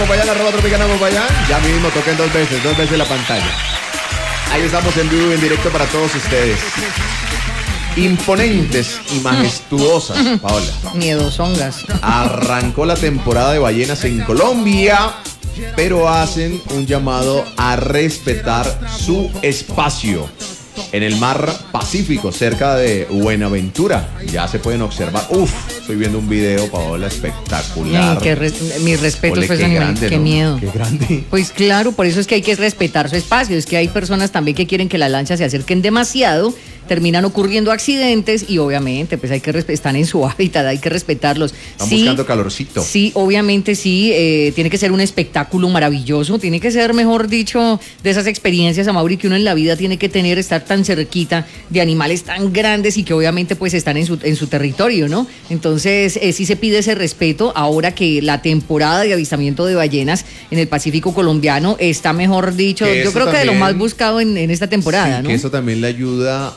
Popayán, @Tropicana Popayán. Ya mismo toquen dos veces la pantalla. Ahí estamos en vivo y en directo para todos ustedes. Imponentes y majestuosas, Paola. Miedosongas. Arrancó la temporada de ballenas en Colombia, pero hacen un llamado a respetar su espacio en el mar Pacífico, cerca de Buenaventura. Ya se pueden observar. Estoy viendo un video, Paola, espectacular. Mis respetos, Ole, pues, qué animal, grande, qué ¿no? miedo. Qué grande. Pues claro, por eso es que hay que respetar su espacio. Es que hay personas también que quieren que las lanchas se acerquen demasiado, terminan ocurriendo accidentes y obviamente pues están en su hábitat, hay que respetarlos. Están buscando calorcito. Sí, obviamente sí, tiene que ser un espectáculo maravilloso, tiene que ser, mejor dicho, de esas experiencias, Amaury, que uno en la vida tiene que tener, estar tan cerquita de animales tan grandes y que obviamente pues están en su territorio, ¿no? Entonces sí se pide ese respeto ahora que la temporada de avistamiento de ballenas en el Pacífico colombiano está, mejor dicho, yo creo que de lo más buscado en esta temporada, sí, ¿no? Que eso también le ayuda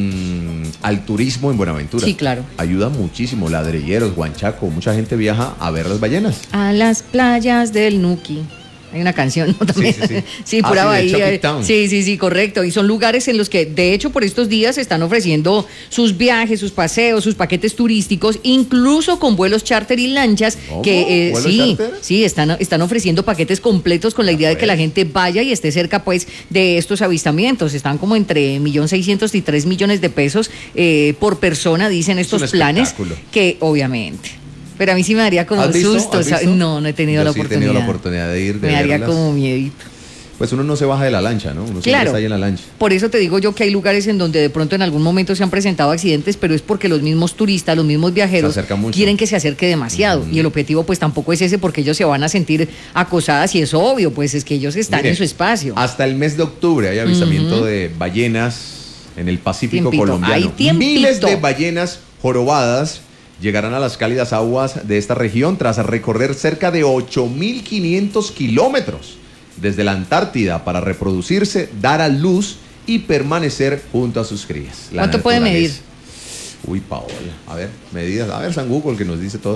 al turismo en Buenaventura. Sí, claro. Ayuda muchísimo, ladrilleros, Huanchaco, mucha gente viaja a ver las ballenas. A las playas del Nuki. Hay una canción, ¿no? También. Sí, pura bahía. Sí, correcto. Y son lugares en los que, de hecho, por estos días se están ofreciendo sus viajes, sus paseos, sus paquetes turísticos, incluso con vuelos charter y lanchas. ¿Cómo? Que ¿Charter? Sí, están ofreciendo paquetes completos con la idea de que la gente vaya y esté cerca, pues, de estos avistamientos. Están como entre 1.600.000 y 3 millones de pesos por persona, dicen estos planes, que obviamente. Pero a mí sí me daría como susto. ¿Has visto? No he tenido la oportunidad. He tenido la oportunidad de ir, de me daría verlas. como miedito. Pues uno no se baja de la lancha, ¿no? Uno siempre está ahí en la lancha. Por eso te digo yo que hay lugares en donde de pronto en algún momento se han presentado accidentes, pero es porque los mismos turistas, los mismos viajeros quieren que se acerque demasiado. Y el objetivo pues tampoco es ese, porque ellos se van a sentir acosadas y es obvio, pues es que ellos están en su espacio. Hasta el mes de octubre hay avistamiento de ballenas en el Pacífico colombiano. Miles de ballenas jorobadas llegarán a las cálidas aguas de esta región tras recorrer cerca de 8.500 kilómetros desde la Antártida para reproducirse, dar a luz y permanecer junto a sus crías. ¿Cuánto puede medir? Uy, Paola, a ver, medidas. A ver, San Google, que nos dice todo.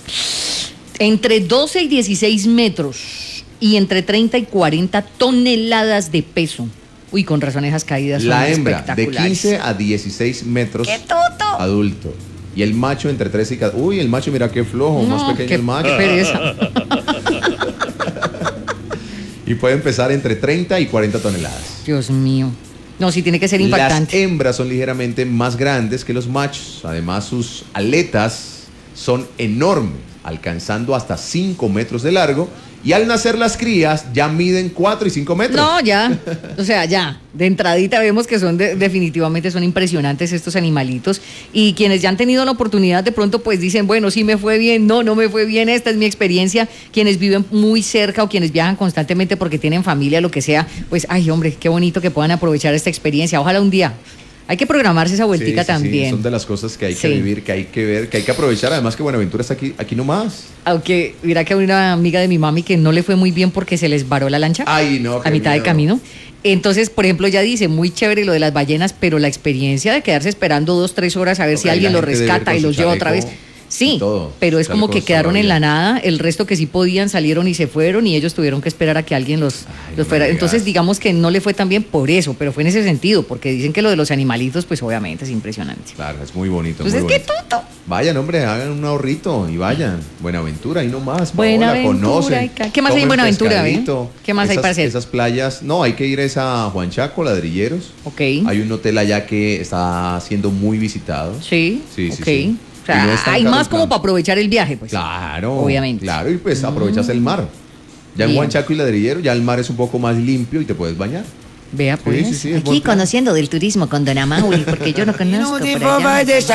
Entre 12 y 16 metros y entre 30 y 40 toneladas de peso. Uy, con razón esas caídas son espectaculares. La hembra de 15 a 16 metros. ¡Qué toto! Adulto. Y el macho entre 13 y 14. Uy, el macho, mira qué flojo, más pequeño el macho. Qué pereza. Y pueden pesar entre 30 y 40 toneladas. Dios mío. No, sí tiene que ser impactante. Las hembras son ligeramente más grandes que los machos. Además, sus aletas son enormes, alcanzando hasta 5 metros de largo. Y al nacer las crías ya miden 4 y 5 metros. No, ya. O sea, ya. De entradita vemos que son definitivamente son impresionantes estos animalitos. Y quienes ya han tenido la oportunidad de pronto pues dicen, bueno, sí me fue bien, no me fue bien, esta es mi experiencia. Quienes viven muy cerca o quienes viajan constantemente porque tienen familia, lo que sea, pues, ay, hombre, qué bonito que puedan aprovechar esta experiencia. Ojalá un día. Hay que programarse esa vueltica también. Sí, son de las cosas que hay que vivir, que hay que ver, que hay que aprovechar. Además que Buenaventura está aquí nomás. Aunque mira que hay una amiga de mi mami que no le fue muy bien porque se les varó la lancha. Ay, no, a mitad de camino. Entonces, por ejemplo, ella dice, muy chévere lo de las ballenas, pero la experiencia de quedarse esperando 2-3 horas a ver si alguien los rescata y los lleva otra vez. Sí, pero es como que quedaron en la nada, el resto que sí podían salieron y se fueron y ellos tuvieron que esperar a que alguien los fuera. Entonces digamos que no le fue tan bien por eso, pero fue en ese sentido, porque dicen que lo de los animalitos pues obviamente es impresionante. Claro, es muy bonito. Pues muy es bonito. Que tonto. Vayan, hombre, hagan un ahorrito y vayan. Buenaventura, ahí nomás. Buenaventura, conocen. ¿Qué más hay en Buenaventura? ¿Qué más hay para hacer? Esas playas, no, hay que ir a Huanchaco, Ladrilleros. Ok. Hay un hotel allá que está siendo muy visitado. Sí. O sea, no hay más como para aprovechar el viaje, pues. Claro. Obviamente. Claro, y pues aprovechas el mar. Ya en Huanchaco y Ladrillero, ya el mar es un poco más limpio y te puedes bañar. Vea, pues. Aquí conociendo del turismo con Don Amaury, porque yo no conozco por allá.